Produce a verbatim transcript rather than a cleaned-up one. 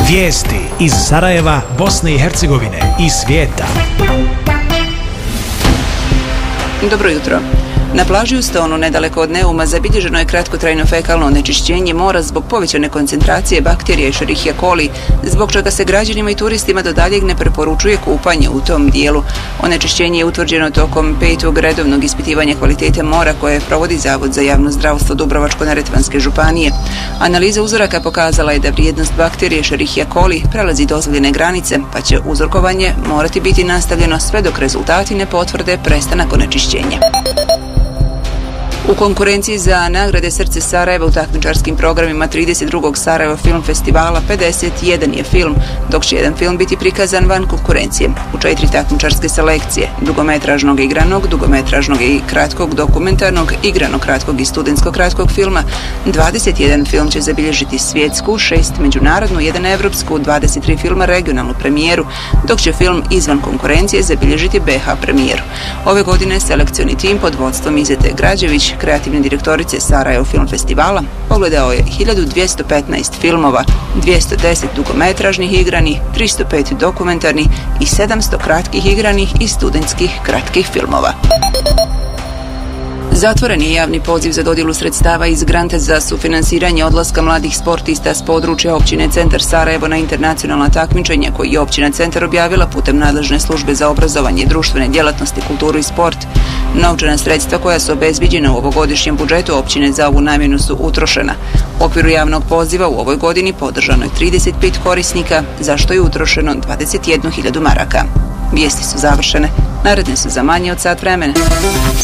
Vijesti iz Sarajeva, Bosne i Hercegovine i svijeta. Dobro jutro. Na plaži u Stonu, nedaleko od Neuma, zabilježeno je kratkotrajno fekalno onečišćenje mora zbog povećane koncentracije bakterije Escherichia coli, zbog čega se građanima i turistima do daljeg ne preporučuje kupanje u tom dijelu. Onečišćenje je utvrđeno tokom petog redovnog ispitivanja kvalitete mora koje provodi Zavod za javno zdravstvo Dubrovačko-neretvanske županije. Analiza uzoraka pokazala je da vrijednost bakterije Escherichia coli prelazi dozvoljene granice, pa će uzorkovanje morati biti nastavljeno sve dok rezultati ne potvrde prestanak onečišćenja. U konkurenciji za nagrade Srce Sarajeva u takmičarskim programima trideset drugog Sarajevo film festivala pedeset jedan je film, dok će jedan film biti prikazan van konkurencije. U četiri takmičarske selekcije, dugometražnog igranog, dugometražnog i kratkog dokumentarnog, igranog kratkog i studentskog kratkog filma, dvadeset jedan film će zabilježiti svjetsku, šest međunarodnu, jedan evropsku, dvadeset tri filma regionalnu premijeru, dok će film izvan konkurencije zabilježiti be ha premijeru. Ove godine selekcioni tim pod vodstvom Izete Građević, kreativne direktorice Sarajevo film festivala, pogledao je hiljadu dvjesto petnaest filmova, dvjesto deset dugometražnih igranih, tristo pet dokumentarnih i sedamsto kratkih igranih i studentskih kratkih filmova. Zatvoren je javni poziv za dodjelu sredstava iz granta za sufinansiranje odlaska mladih sportista s područja općine Centar Sarajevo na internacionalna takmičenja koji je općina Centar objavila putem nadležne službe za obrazovanje, društvene djelatnosti, kulturu i sport. Novčana sredstva koja su obezviđena u ovogodišnjem budžetu općine za ovu namjenu su utrošena. U okviru javnog poziva u ovoj godini podržano je trideset pet korisnika, za što je utrošeno dvadeset jednu hiljadu maraka. Vijesti su završene, naredne su za manje od sat vremena.